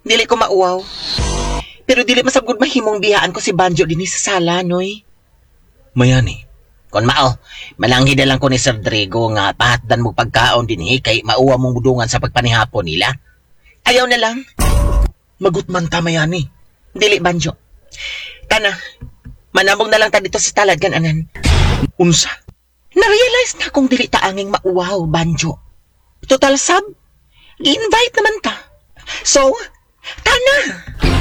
Dili ko mauwaw. Pero dili masabgod mahimong biyaan ko si Banjo dinhi sa sala, noy. Mayani, kon mao, malanghi na lang ko ni Sir Drigo nga pahatdan mo pagkaon dinhi kay mauwa mong budungan sa pagpanihapon nila. Ayaw na lang. Magutman ta, Mayani. Dili, Banjo. Kana, manamog na lang ta dito sa talad anan. Unsa? Na-realize na kung dili ta anging mauwaw, Banjo. Total sab, gi-invite naman ta. So, tana!